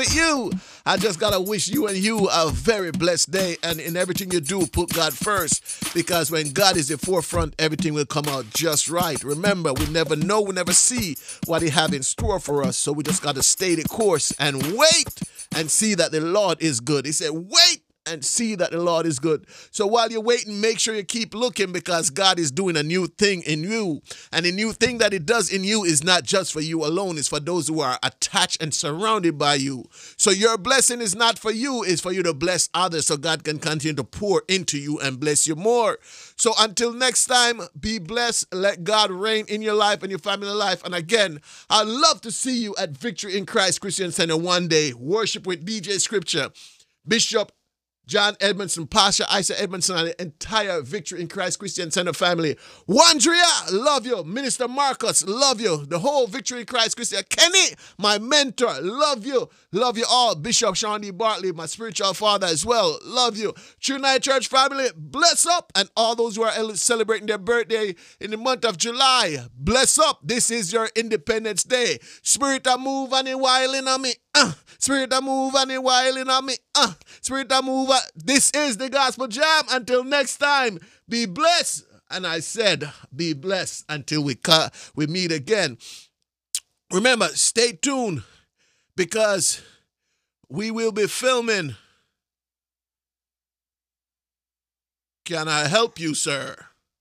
You, I just gotta wish you and you a very blessed day, and in everything you do, put God first, because when God is the forefront, everything will come out just right. Remember, we never know, we never see what He have in store for us, so we just gotta stay the course and wait and see that the Lord is good. He said, wait and see that the Lord is good. So while you're waiting, make sure you keep looking, because God is doing a new thing in you. And the new thing that He does in you is not just for you alone. It's for those who are attached and surrounded by you. So your blessing is not for you. It's for you to bless others, so God can continue to pour into you and bless you more. So until next time, be blessed. Let God reign in your life and your family life. And again, I'd love to see you at Victory in Christ Christian Center one day. Worship with DJ Scripture, Bishop John Edmondson, Pastor Isa Edmondson, and the entire Victory in Christ Christian Center family. Wandria, love you. Minister Marcus, love you. The whole Victory in Christ Christian. Kenny, my mentor, love you. Love you all. Bishop Sean D. Bartley, my spiritual father as well. Love you. True Night Church family, bless up. And all those who are celebrating their birthday in the month of July, bless up. This is your Independence Day. Spirit a move and a while in on me. Spirit a move and a while in on me. Spirit a move. This is the Gospel Jam. Until next time, be blessed. And I said, be blessed until we meet again. Remember, stay tuned, because we will be filming. Can I help you, sir?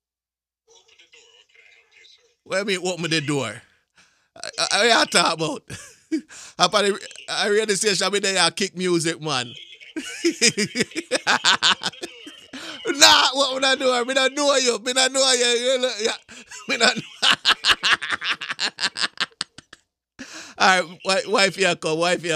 What do you mean, open the door? I talk about. I really say, shall be there, kick music, man. Nah, what would I do? I don't know you. I don't know you. Me not know. All right, wife here come.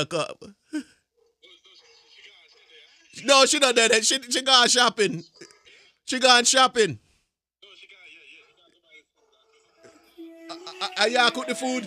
No, she not there. She gone shopping. She gone shopping. I cook the food.